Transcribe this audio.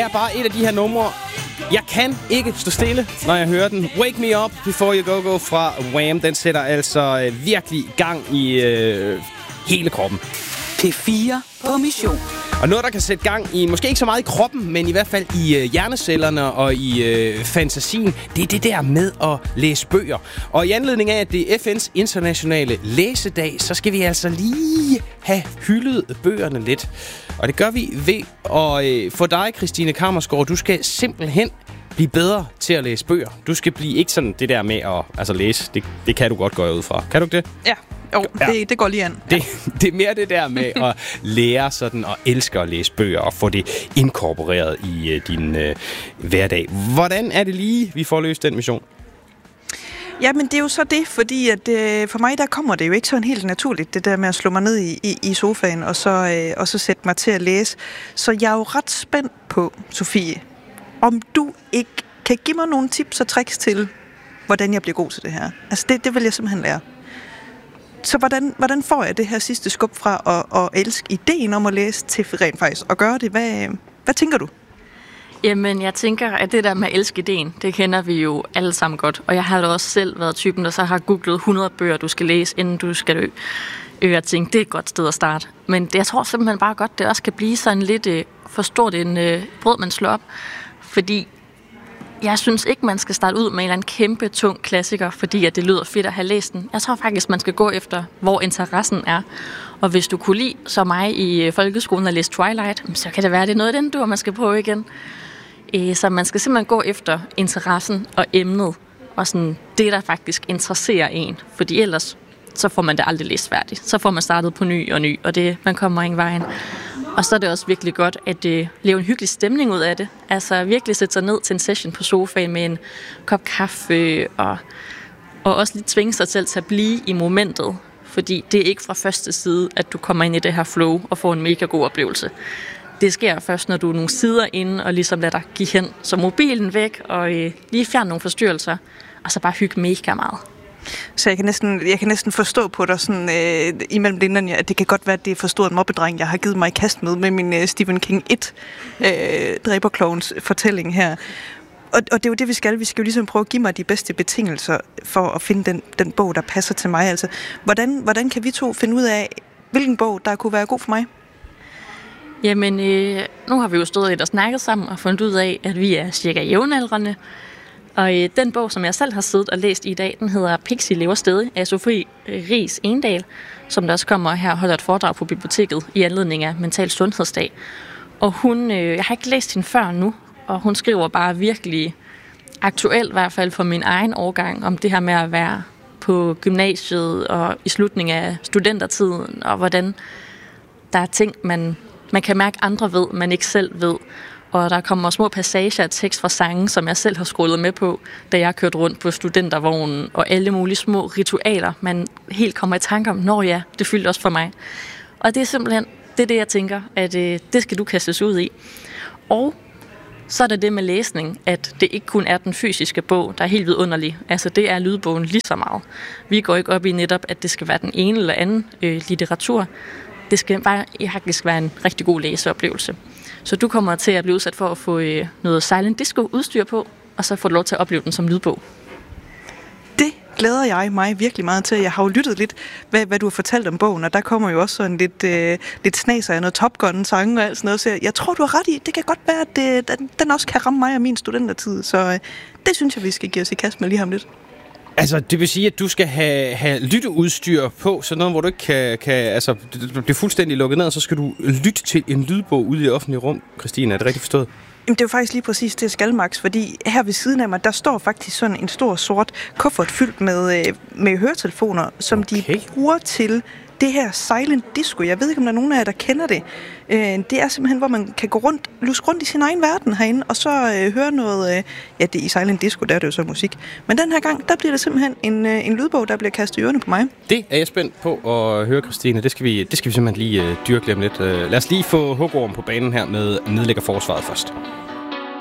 er bare et af de her numre. Jeg kan ikke stå stille, når jeg hører den. Wake Me Up Before You Go fra Wham. Den sætter altså virkelig gang i hele kroppen. P4 på mission. Og noget, der kan sætte gang i, måske ikke så meget i kroppen, men i hvert fald i hjernecellerne og i fantasien, det er det der med at læse bøger. Og i anledning af, at det er FN's internationale læsedag, så skal vi altså lige have hyldet bøgerne lidt. Og det gør vi ved at få dig, Christine Kammersgaard, du skal simpelthen blive bedre til at læse bøger. Du skal blive ikke sådan det der med at læse. Det kan du godt gå ud fra. Kan du ikke det? Ja. Jo, ja. Det går lige an. Ja. Det er mere det der med at lære sådan og elske at læse bøger og få det inkorporeret i din hverdag. Hvordan er det lige, vi får løst den mission? Jamen, det er jo så det, fordi at, for mig, der kommer det jo ikke sådan helt naturligt, det der med at slå mig ned i sofaen og så sætte mig til at læse. Så jeg er jo ret spændt på, Sofie, om du ikke kan give mig nogle tips og tricks til, hvordan jeg bliver god til det her. Altså, det vil jeg simpelthen lære. Så hvordan får jeg det her sidste skub fra at elske ideen om at læse til rent faktisk at gøre det? Hvad tænker du? Jamen, jeg tænker, at det der med at elske ideen, det kender vi jo alle sammen godt. Og jeg har da også selv været typen, der så har googlet 100 bøger, du skal læse, inden du skal dø. Jeg tænkte, det er et godt sted at starte. Men jeg tror simpelthen bare godt, det også kan blive sådan lidt for stort en brød, man slår op. Fordi jeg synes ikke, man skal starte ud med en eller anden kæmpe, tung klassiker, fordi at det lyder fedt at have læst den. Jeg tror faktisk, man skal gå efter, hvor interessen er. Og hvis du kunne lide, så mig i folkeskolen at læse Twilight, så kan det være, det er noget af den dur, man skal prøve igen. Så man skal simpelthen gå efter interessen og emnet, og sådan det, der faktisk interesserer en. Fordi ellers, så får man det aldrig læst færdigt. Så får man startet på ny, og man kommer ingen vejen. Og så er det også virkelig godt at lave en hyggelig stemning ud af det. Altså virkelig sætte sig ned til en session på sofaen med en kop kaffe, og også lidt tvinge sig selv til at blive i momentet. Fordi det er ikke fra første side, at du kommer ind i det her flow og får en mega god oplevelse. Det sker først, når du er nogle sider inde og ligesom lader dig give hen. Så mobilen væk og lige fjerne nogle forstyrrelser, og så bare hygge mega meget. Så jeg kan næsten forstå på dig sådan, imellem linjerne, at det kan godt være, at det er for stor en mobbedreng, jeg har givet mig i kast med min Stephen King 1 dræberklovens fortælling her. Og det er jo det, vi skal. Vi skal jo ligesom prøve at give mig de bedste betingelser for at finde den bog, der passer til mig. Altså, hvordan kan vi to finde ud af, hvilken bog, der kunne være god for mig? Jamen, nu har vi jo stået lidt og snakket sammen og fundet ud af, at vi er cirka jævnaldrende. Og den bog, som jeg selv har siddet og læst i dag, den hedder Pixie lever stadig af Sofie Riis Endal, som der også kommer her og holder et foredrag på biblioteket i anledning af Mental Sundhedsdag. Og jeg har ikke læst hende før nu, og hun skriver bare virkelig aktuelt, i hvert fald for min egen årgang, om det her med at være på gymnasiet og i slutningen af studentertiden, og hvordan der er ting, man kan mærke andre ved, man ikke selv ved. Og der kommer små passager af tekst fra sange, som jeg selv har scrollet med på, da jeg kørte rundt på studentervognen, og alle mulige små ritualer, man helt kommer i tanke om, når ja, det fyldte også for mig. Og det er simpelthen, det jeg tænker, at det skal du kastes ud i. Og så er det med læsning, at det ikke kun er den fysiske bog, der er helt vidunderlig. Altså det er lydbogen lige så meget. Vi går ikke op i netop, at det skal være den ene eller anden litteratur. Det skal bare faktisk være en rigtig god læseoplevelse. Så du kommer til at blive udsat for at få noget silent disco udstyr på, og så får du lov til at opleve den som lydbog. Det glæder jeg mig virkelig meget til. Jeg har jo lyttet lidt, hvad du har fortalt om bogen, og der kommer jo også sådan lidt snaser af noget Top Gun-sange og alt sådan noget. Så jeg tror, du har ret i. Det kan godt være, at den også kan ramme mig og min studentertid. Så det synes jeg, vi skal give os i kast med lige ham lidt. Altså, det vil sige, at du skal have lytteudstyr på, sådan noget, hvor du ikke kan blive fuldstændig lukket ned, og så skal du lytte til en lydbog ude i offentlige rum. Christine, er det rigtigt forstået? Jamen, det er jo faktisk lige præcis det, skal, Max, fordi her ved siden af mig, der står faktisk sådan en stor sort kuffert fyldt med høretelefoner, som de bruger til det her silent disco. Jeg ved ikke, om der er nogen af jer, der kender det. Det er simpelthen, hvor man kan luske rundt i sin egen verden herinde, og så høre noget. Det i silent disco, der er det jo så musik. Men den her gang, der bliver det simpelthen en lydbog, der bliver kastet i ørerne på mig. Det er jeg spændt på at høre, Christine. Det skal vi simpelthen lige dyrke lidt. Lad os lige få hugorm på banen her med Nedlægger Forsvaret først.